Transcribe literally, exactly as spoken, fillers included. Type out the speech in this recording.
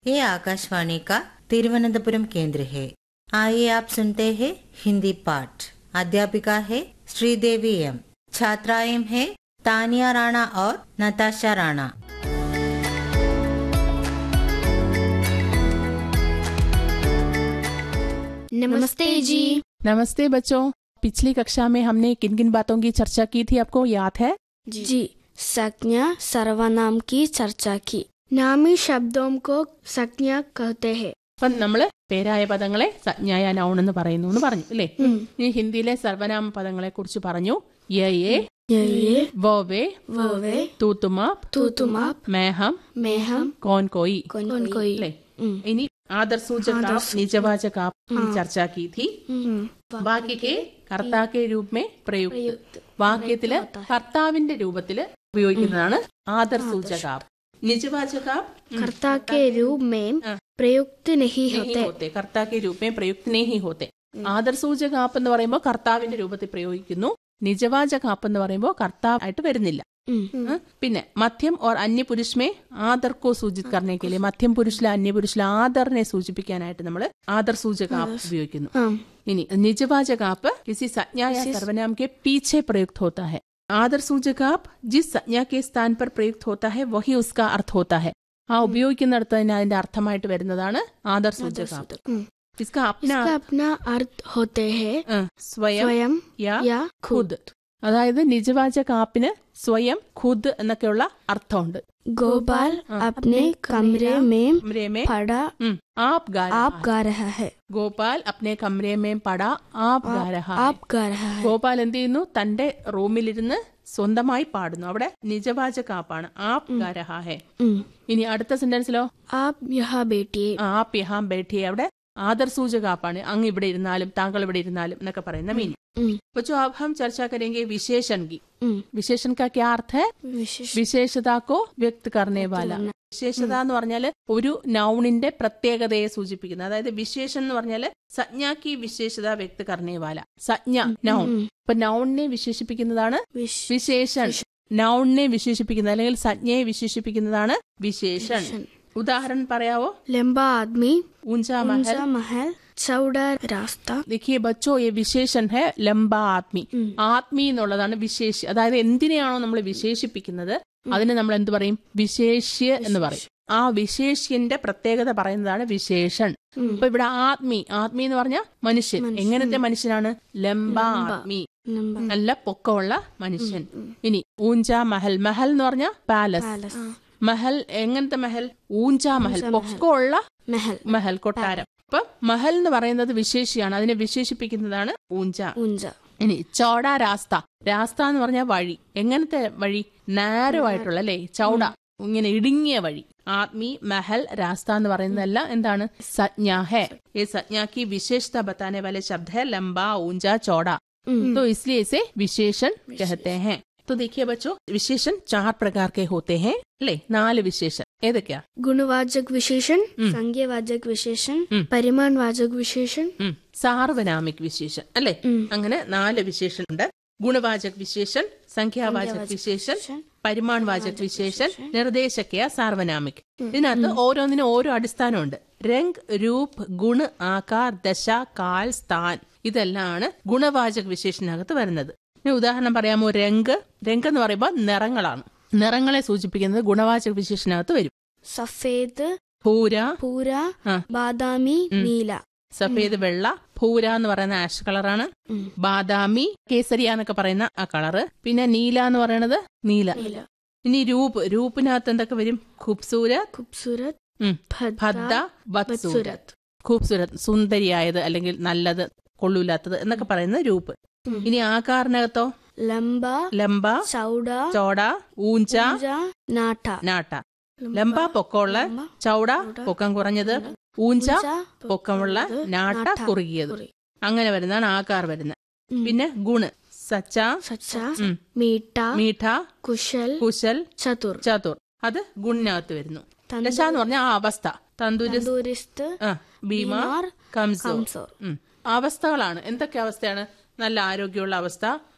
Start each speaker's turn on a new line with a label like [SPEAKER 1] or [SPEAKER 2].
[SPEAKER 1] ये आकाशवाणी का तिरुवनंतपुरम केंद्र है। आइए आप सुनते हैं हिंदी पाठ। अध्यापिका है श्रीदेवी एम, छात्राएं हैं तानिया राणा और नताशा राणा।
[SPEAKER 2] नमस्ते जी।
[SPEAKER 3] नमस्ते बच्चों। पिछली कक्षा में हमने किन किन बातों की चर्चा की थी, आपको याद है?
[SPEAKER 2] जी, जी संज्ञा सर्वनाम की चर्चा की। नामी शब्दों को संज्ञा कहते हैं.
[SPEAKER 3] അപ്പം നമ്മള് പേരായ പദങ്ങളെ സംജ്ഞായ നൗൺ എന്ന് പറയുന്നു എന്ന് പറഞ്ഞു അല്ലേ? ഇനി ഹിന്ദിയിലെ സർവനാമ പദങ്ങളെ കുറിച്ച് പറഞ്ഞു. യയേ,
[SPEAKER 2] യയേ,
[SPEAKER 3] വോവേ,
[SPEAKER 2] വോവേ,
[SPEAKER 3] തൂത്തുമാപ്,
[SPEAKER 2] തൂത്തുമാപ്,
[SPEAKER 3] മേഹം,
[SPEAKER 2] മേഹം,
[SPEAKER 3] കോൻ കോയി
[SPEAKER 2] കോൻ കോയി
[SPEAKER 3] അല്ലേ? ഇനി आदर्शसूचक आप, निजवाचक आप की चर्चा की थी. വാക്യ के कर्ता के रूप में प्रयुक्त. വാക്യത്തില് കർത്താവിന്റെ രൂപത്തില് ഉപയോഗിക്കുന്നതാണ് ആദർശസൂചക आप. निजवाचक आप
[SPEAKER 2] कर्ता के रूप में प्रयुक्त नहीं होते.
[SPEAKER 3] कर्ता के रूप में प्रयुक्त नहीं होते. ആദർശസൂചക आप എന്ന് പറയുമ്പോൾ കർത്താവിന്റെ രൂപത്തിൽ പ്രയോഗിക്കുന്നു. നിജവാചക आप എന്ന് പറയുമ്പോൾ കർത്താവായിട്ട് വരുന്നില്ല. പിന്നെ മധ്യം और अन्य पुरुष में आदर को सूचित करने के लिए മധ്യം പുരുഷിലെ अन्य പുരുഷിലെ ആദറിനെ സൂചിപ്പിക്കാനായിട്ട് നമ്മൾ ആദർ സൂചക आप ഉപയോഗിക്കുന്നു. ഇനി निजवाचक आप किसी संज्ञा या सर्वनाम के पीछे प्रयुक्त होता है. आदर सूचक आप जिस संज्ञा के स्थान पर प्रयुक्त होता है वही उसका अर्थ होता है. ആ ഉപയോഗിക്കുന്നിടത്ത് തന്നെ അതിന്റെ അർത്ഥമായിട്ട് വരുന്നതാണ് ആദർ സൂചക आप. इसका अपना
[SPEAKER 2] अपना अर्थ होते हैं.
[SPEAKER 3] സ്വയം या खुद. അതായത് നിജവാചക ആപ്പിന് സ്വയം ഖുദ് എന്നൊക്കെയുള്ള അർത്ഥമുണ്ട്.
[SPEAKER 2] ഗോപാൽ अपने कमरे में पढ़ा
[SPEAKER 3] आप गा
[SPEAKER 2] आप गा रहा है.
[SPEAKER 3] ഗോപാൽ अपने कमरे में पढ़ा आप गा रहा है.
[SPEAKER 2] आप गा रहा है.
[SPEAKER 3] ഗോപാൽ എന്ത് ചെയ്യുന്നു? തന്റെ റൂമിലിരുന്ന് സ്വന്തമായി പാടുന്നു. അവിടെ നിജവാചക ആപ്പാണ് ആപ് ഗാ രഹാ ഹെ. ഇനി അടുത്ത സെന്റൻസിലോ
[SPEAKER 2] ആപ് യഹാ ബൈഠിയേ.
[SPEAKER 3] ആപ് യഹാ ബൈഠിയേ. അവിടെ ആദർ സൂചക ആപ്പാണ് അങ്ങ് ഇവിടെ ഇരുന്നാലും താങ്കൾ ഇവിടെ ഇരുന്നാലും എന്നൊക്കെ പറയുന്ന മീനിങ്. बच्चों अब हम चर्चा करेंगे विशेषण की. विशेषण का क्या अर्थ है? വിശേഷത को വ്യക്ത करने वाला. വിശേഷത എന്ന് പറഞ്ഞാല് ഒരു നൗണിന്റെ പ്രത്യേകതയെ സൂചിപ്പിക്കുന്ന, അതായത് വിശേഷൻ എന്ന് പറഞ്ഞാല് സംജ്ഞാക്കി വിശേഷത വ്യക്ത करने वाला. സംജ്ഞ നൗൺ. ഇപ്പൊ നൗണിനെ വിശേഷിപ്പിക്കുന്നതാണ് വിശേഷൺ. നൗണിനെ വിശേഷിപ്പിക്കുന്ന അല്ലെങ്കിൽ സംജ്ഞയെ വിശേഷിപ്പിക്കുന്നതാണ് വിശേഷൺ. उदाहरण പറയാവോ?
[SPEAKER 2] लंबा आदमी,
[SPEAKER 3] ऊंचा
[SPEAKER 2] महल, महल, चौड़ा रास्ता.
[SPEAKER 3] देखिए बच्चों, ये विशेषण है लंबा आदमी. ആത്മി എന്നുള്ളതാണ് വിശേഷ. അതായത് എന്തിനെയാണോ നമ്മൾ വിശേഷിപ്പിക്കുന്നത് അതിന് നമ്മൾ എന്ത് പറയും? വിശേഷ്യ എന്ന് പറയും. ആ വിശേഷ്യന്റെ പ്രത്യേകത പറയുന്നതാണ് വിശേഷൺ. അപ്പൊ ഇവിടെ ആത്മി, ആത്മി എന്ന് പറഞ്ഞാൽ മനുഷ്യൻ. എങ്ങനത്തെ മനുഷ്യനാണ്? ലംബാ ആത്മി, നല്ല പൊക്കമുള്ള മനുഷ്യൻ. ഇനി ഊഞ്ചാ മഹൽ. മഹൽ എന്ന് പറഞ്ഞാൽ പാലസ്. മഹൽ എങ്ങനത്തെ മഹൽ? ഊഞ്ചാ മഹൽ, പൊക്കമുള്ള
[SPEAKER 2] महल,
[SPEAKER 3] മഹൽ, കൊട്ടാരം. അപ്പൊ മഹൽ എന്ന് പറയുന്നത് വിശേഷിയാണ്, അതിനെ വിശേഷിപ്പിക്കുന്നതാണ് ഊഞ്ച. ഇനി ചൗഡ രാസ്ത. രാസ്ത എന്ന് പറഞ്ഞാൽ വഴി. എങ്ങനത്തെ വഴി? നാരോ ആയിട്ടുള്ള അല്ലേ? ചൗഡ, ഇങ്ങനെ ഇടുങ്ങിയ വഴി. ആത്മി, മഹൽ, രാസ്ത എന്ന് പറയുന്നതെല്ലാം എന്താണ്? സംജ്ഞാ ഹെ. ये संज्ञा की विशेषता बताने वाले शब्द है लंबा, ऊंचा, चौड़ा. तो इसलिए इसे विशेषण कहते हैं. तो देखिए बच्चों, विशेषण चार प्रकार के होते हैं. ले नाല് വിശേഷൺ ഏതൊക്കെയാ?
[SPEAKER 2] ഗുണവാചക വിശേഷൺ, സംഖ്യാവാചക വിശേഷൺ, പരിമാണവാചക വിശേഷൺ,
[SPEAKER 3] സാർവനാമിക് വിശേഷൺ അല്ലേ? അങ്ങനെ നാല് വിശേഷൺ ഉണ്ട്. ഗുണവാചക വിശേഷൺ, സംഖ്യാവാചക വിശേഷൺ, പരിമാണവാചക വിശേഷൺ, നിർദ്ദേശകയ സാർവനാമിക്. ഇതിനകത്ത് ഓരോന്നിനും ഓരോ അടിസ്ഥാനമുണ്ട്. രംഗ്, രൂപ്, ഗുണ, ആകാർ, ദശ, കാൽ, സ്ഥാൻ, ഇതെല്ലാമാണ് ഗുണവാചക വിശേഷണകത്ത് വരുന്നത്. ഉദാഹരണം പറയാമോ? രംഗ്. രംഗ് എന്ന് പറയുമ്പോൾ നിറങ്ങളാണ്. നിറങ്ങളെ സൂചിപ്പിക്കുന്നത് ഗുണവാചക വിശേഷണകത്ത് വരും.
[SPEAKER 2] സഫേദ്,
[SPEAKER 3] പൂര,
[SPEAKER 2] പൂര, ബാദാമി, നീല.
[SPEAKER 3] സഫേദ് വെള്ള, പൂര എന്ന് പറയുന്ന ആഷ് കളറാണ്. ബാദാമി കേസരിയ എന്നൊക്കെ പറയുന്ന ആ കളറ്. പിന്നെ നീല എന്ന് പറയുന്നത് നീല. ഇനി രൂപ്. രൂപിനകത്ത് എന്തൊക്കെ വരും? ഖൂബ്സൂരത്,
[SPEAKER 2] ഖൂബ്സൂരത്,
[SPEAKER 3] ഭദ്ദ, ബദ്സൂരത്. ഖൂബ്സൂരത് സുന്ദരിയായത് അല്ലെങ്കിൽ നല്ലത്, കൊള്ളൂലാത്തത് എന്നൊക്കെ പറയുന്ന രൂപ്. ഇനി ആകാറിനകത്തോ?
[SPEAKER 2] ലംബ,
[SPEAKER 3] ലംബ,
[SPEAKER 2] ചൗഡ,
[SPEAKER 3] ചോട, ഊഞ്ച,
[SPEAKER 2] നാട്ട.
[SPEAKER 3] നാട്ട. ലംബ പൊക്കമുള്ള, ചൗട പൊക്കം കുറഞ്ഞത്, ഊഞ്ച പൊക്കമുള്ള, നാട്ട കുറുകിയത്. അങ്ങനെ വരുന്നതാണ് ആകാർ വരുന്നത്. പിന്നെ ഗുണ്. സച്ച,
[SPEAKER 2] സച്ച, മീഠ,
[SPEAKER 3] മീഠ,
[SPEAKER 2] കുശൽ,
[SPEAKER 3] കുശൽ,
[SPEAKER 2] ചതുർ.
[SPEAKER 3] ചതുർ അത് ഗുണിനകത്ത് വരുന്നു. ദശ എന്ന് പറഞ്ഞ ആ അവസ്ഥ. തന്ദുരിസ്ത്, ബീമാർ, കംസോർ. അവസ്ഥകളാണ്. എന്തൊക്കെ അവസ്ഥയാണ്? നല്ല ആരോഗ്യമുള്ള അവസ്ഥ,